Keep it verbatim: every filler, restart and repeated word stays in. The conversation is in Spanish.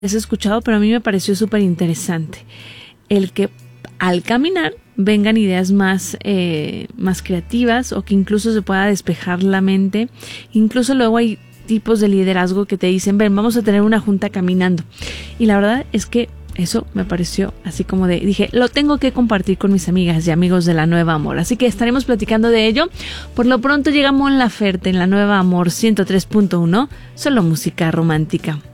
has escuchado, pero a mí me pareció súper interesante. El que al caminar vengan ideas más, eh, más creativas o que incluso se pueda despejar la mente. Incluso luego hay tipos de liderazgo que te dicen, ven, vamos a tener una junta caminando. Y la verdad es que eso me pareció así como de, dije, lo tengo que compartir con mis amigas y amigos de La Nueva Amor. Así que estaremos platicando de ello. Por lo pronto llega Mon Laferte en La Nueva Amor ciento tres punto uno, solo música romántica.